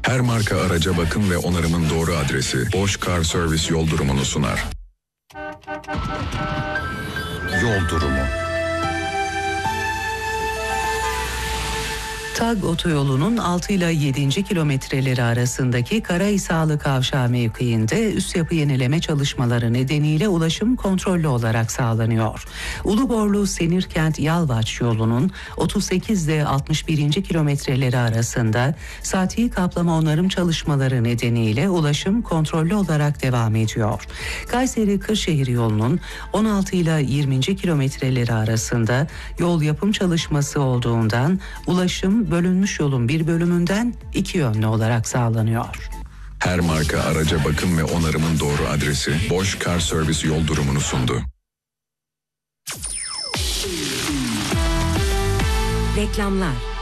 Her marka araca bakım ve onarımın doğru adresi Bosch Car Service yol durumunu sunar. Yol durumu. TAG otoyolunun 6 ile 7. kilometreleri arasındaki Karahisarlı Kavşağı mevkiinde üst yapı yenileme çalışmaları nedeniyle ulaşım kontrollü olarak sağlanıyor. Uluborlu Senirkent Yalvaç yolunun 38 ile 61. kilometreleri arasında saati kaplama onarım çalışmaları nedeniyle ulaşım kontrollü olarak devam ediyor. Kayseri Kırşehir yolunun 16 ile 20. kilometreleri arasında yol yapım çalışması olduğundan ulaşım bölünmüş yolun bir bölümünden iki yönlü olarak sağlanıyor. Her marka araca bakım ve onarımın doğru adresi Bosch Car Service yol durumunu sundu. Reklamlar.